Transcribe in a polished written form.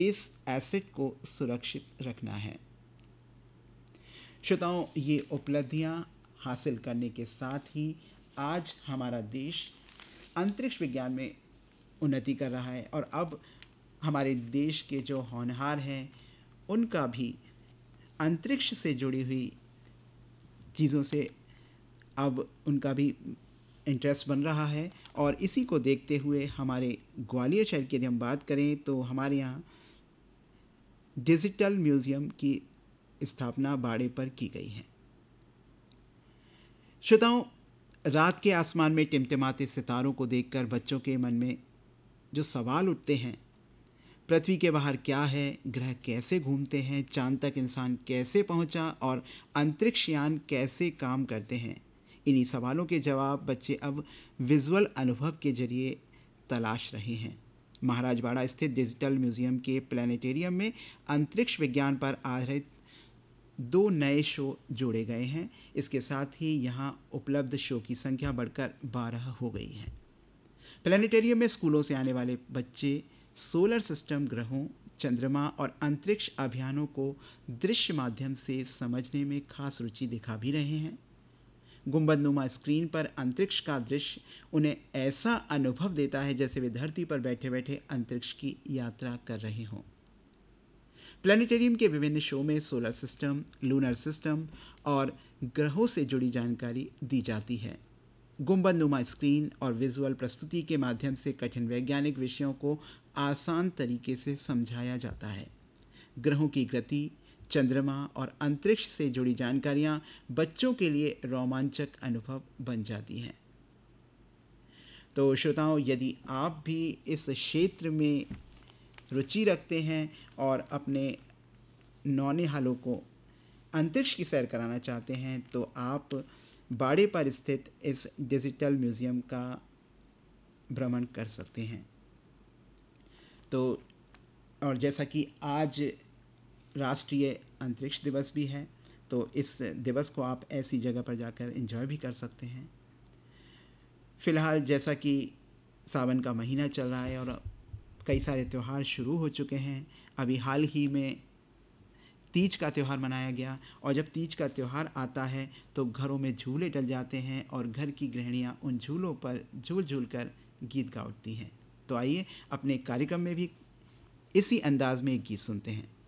इस एसेट को सुरक्षित रखना है। श्रोताओं, ये उपलब्धियां हासिल करने के साथ ही आज हमारा देश अंतरिक्ष विज्ञान में उन्नति कर रहा है और अब हमारे देश के जो होनहार हैं उनका भी अंतरिक्ष से जुड़ी हुई चीज़ों से अब उनका भी इंटरेस्ट बन रहा है। और इसी को देखते हुए हमारे ग्वालियर शहर की यदि हम बात करें तो हमारे यहाँ डिजिटल म्यूज़ियम की स्थापना बाड़े पर की गई है। श्रोताओं, रात के आसमान में टिमटिमाते सितारों को देखकर बच्चों के मन में जो सवाल उठते हैं, पृथ्वी के बाहर क्या है, ग्रह कैसे घूमते हैं, चांद तक इंसान कैसे पहुंचा और अंतरिक्ष यान कैसे काम करते हैं, इन्हीं सवालों के जवाब बच्चे अब विजुअल अनुभव के जरिए तलाश रहे हैं। महाराजवाड़ा स्थित डिजिटल म्यूज़ियम के प्लानिटेरियम में अंतरिक्ष विज्ञान पर आधारित 2 नए शो जोड़े गए हैं। इसके साथ ही यहाँ उपलब्ध शो की संख्या बढ़कर 12 हो गई है। प्लानिटेरियम में स्कूलों से आने वाले बच्चे सोलर सिस्टम, ग्रहों, चंद्रमा और अंतरिक्ष अभियानों को दृश्य माध्यम से समझने में खास रुचि दिखा भी रहे हैं। गुंबदनुमा स्क्रीन पर अंतरिक्ष का दृश्य उन्हें ऐसा अनुभव देता है जैसे वे धरती पर बैठे बैठे अंतरिक्ष की यात्रा कर रहे हों। प्लानिटेरियम के विभिन्न शो में सोलर सिस्टम, लूनर सिस्टम और ग्रहों से जुड़ी जानकारी दी जाती है। गुंबदनुमा स्क्रीन और विजुअल प्रस्तुति के माध्यम से कठिन वैज्ञानिक विषयों को आसान तरीके से समझाया जाता है। ग्रहों की गति, चंद्रमा और अंतरिक्ष से जुड़ी जानकारियां बच्चों के लिए रोमांचक अनुभव बन जाती हैं। तो श्रोताओं, यदि आप भी इस क्षेत्र में रुचि रखते हैं और अपने नौनिहालों को अंतरिक्ष की सैर कराना चाहते हैं तो आप बाड़े पर स्थित इस डिजिटल म्यूज़ियम का भ्रमण कर सकते हैं। तो और जैसा कि आज राष्ट्रीय अंतरिक्ष दिवस भी है, तो इस दिवस को आप ऐसी जगह पर जाकर एंजॉय भी कर सकते हैं। फ़िलहाल जैसा कि सावन का महीना चल रहा है और कई सारे त्यौहार शुरू हो चुके हैं। अभी हाल ही में तीज का त्यौहार मनाया गया और जब तीज का त्यौहार आता है तो घरों में झूले डल जाते हैं और घर की गृहिणियाँ उन झूलों पर झूल झूल कर गीत गा उठती हैं। तो आइए अपने कार्यक्रम में भी इसी अंदाज में एक गीत सुनते हैं।